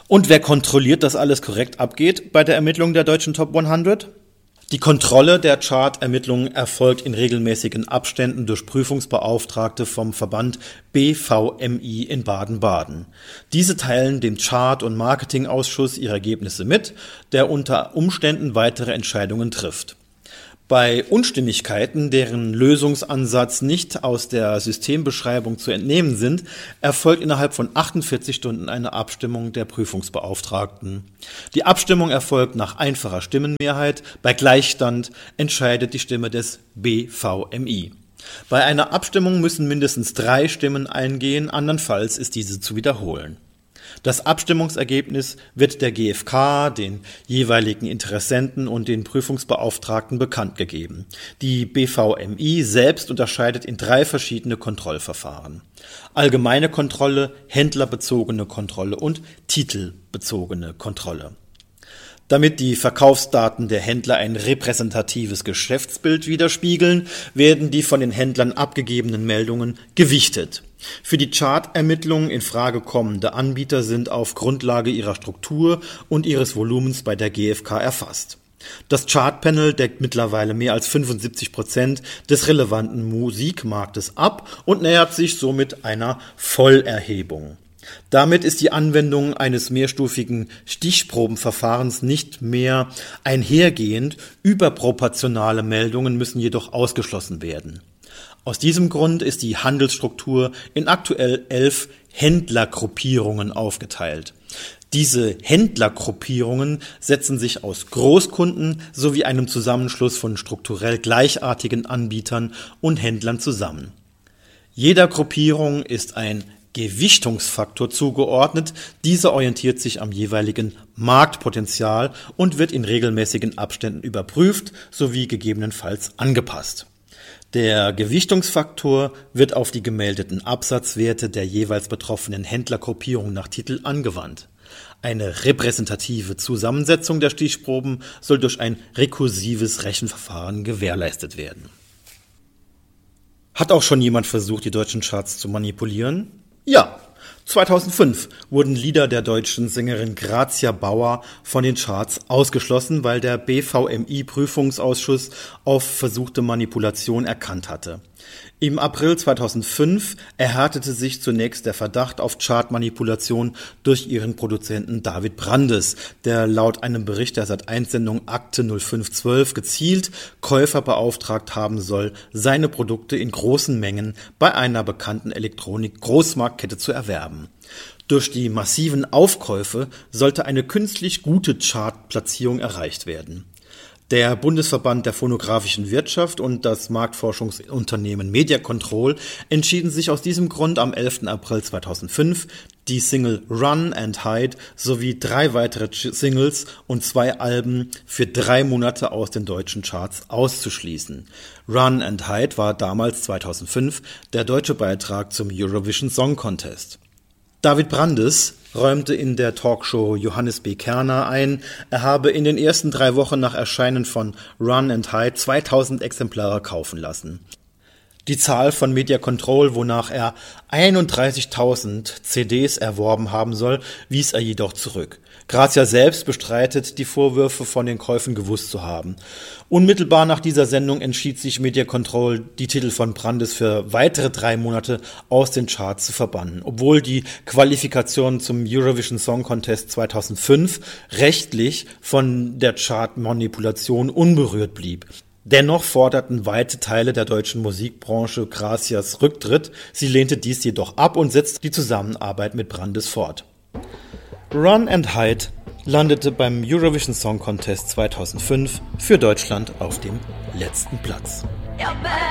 Und wer kontrolliert, dass alles korrekt abgeht bei der Ermittlung der deutschen Top 100? Die Kontrolle der Chart-Ermittlungen erfolgt in regelmäßigen Abständen durch Prüfungsbeauftragte vom Verband BVMI in Baden-Baden. Diese teilen dem Chart- und Marketingausschuss ihre Ergebnisse mit, der unter Umständen weitere Entscheidungen trifft. Bei Unstimmigkeiten, deren Lösungsansatz nicht aus der Systembeschreibung zu entnehmen sind, erfolgt innerhalb von 48 Stunden eine Abstimmung der Prüfungsbeauftragten. Die Abstimmung erfolgt nach einfacher Stimmenmehrheit. Bei Gleichstand entscheidet die Stimme des BVMI. Bei einer Abstimmung müssen mindestens 3 Stimmen eingehen, andernfalls ist diese zu wiederholen. Das Abstimmungsergebnis wird der GfK, den jeweiligen Interessenten und den Prüfungsbeauftragten bekannt gegeben. Die BVMI selbst unterscheidet in 3 verschiedene Kontrollverfahren: allgemeine Kontrolle, händlerbezogene Kontrolle und titelbezogene Kontrolle. Damit die Verkaufsdaten der Händler ein repräsentatives Geschäftsbild widerspiegeln, werden die von den Händlern abgegebenen Meldungen gewichtet. Für die Chart-Ermittlungen in Frage kommende Anbieter sind auf Grundlage ihrer Struktur und ihres Volumens bei der GfK erfasst. Das Chart-Panel deckt mittlerweile mehr als 75% des relevanten Musikmarktes ab und nähert sich somit einer Vollerhebung. Damit ist die Anwendung eines mehrstufigen Stichprobenverfahrens nicht mehr einhergehend, überproportionale Meldungen müssen jedoch ausgeschlossen werden. Aus diesem Grund ist die Handelsstruktur in aktuell 11 Händlergruppierungen aufgeteilt. Diese Händlergruppierungen setzen sich aus Großkunden sowie einem Zusammenschluss von strukturell gleichartigen Anbietern und Händlern zusammen. Jeder Gruppierung ist ein Gewichtungsfaktor zugeordnet. Dieser orientiert sich am jeweiligen Marktpotenzial und wird in regelmäßigen Abständen überprüft sowie gegebenenfalls angepasst. Der Gewichtungsfaktor wird auf die gemeldeten Absatzwerte der jeweils betroffenen Händlergruppierung nach Titel angewandt. Eine repräsentative Zusammensetzung der Stichproben soll durch ein rekursives Rechenverfahren gewährleistet werden. Hat auch schon jemand versucht, die deutschen Charts zu manipulieren? Ja, 2005 wurden Lieder der deutschen Sängerin Grazia Bauer von den Charts ausgeschlossen, weil der BVMI-Prüfungsausschuss auf versuchte Manipulation erkannt hatte. Im April 2005 erhärtete sich zunächst der Verdacht auf Chartmanipulation durch ihren Produzenten David Brandes, der laut einem Bericht der Sat.1-Sendung Akte 0512 gezielt Käufer beauftragt haben soll, seine Produkte in großen Mengen bei einer bekannten Elektronik-Großmarktkette zu erwerben. Durch die massiven Aufkäufe sollte eine künstlich gute Chartplatzierung erreicht werden. Der Bundesverband der phonografischen Wirtschaft und das Marktforschungsunternehmen Mediacontrol entschieden sich aus diesem Grund am 11. April 2005, die Single Run and Hide sowie 3 weitere Singles und 2 Alben für 3 Monate aus den deutschen Charts auszuschließen. Run and Hide war damals 2005 der deutsche Beitrag zum Eurovision Song Contest. David Brandes räumte in der Talkshow Johannes B. Kerner ein, er habe in den ersten 3 Wochen nach Erscheinen von Run and Hide 2000 Exemplare kaufen lassen. Die Zahl von Mediacontrol, wonach er 31.000 CDs erworben haben soll, wies er jedoch zurück. Grazia selbst bestreitet die Vorwürfe, von den Käufen gewusst zu haben. Unmittelbar nach dieser Sendung entschied sich Mediacontrol, die Titel von Brandes für weitere 3 Monate aus den Charts zu verbannen, obwohl die Qualifikation zum Eurovision Song Contest 2005 rechtlich von der Chartmanipulation unberührt blieb. Dennoch forderten weite Teile der deutschen Musikbranche Grazias Rücktritt. Sie lehnte dies jedoch ab und setzte die Zusammenarbeit mit Brandes fort. Run and Hide landete beim Eurovision Song Contest 2005 für Deutschland auf dem letzten Platz.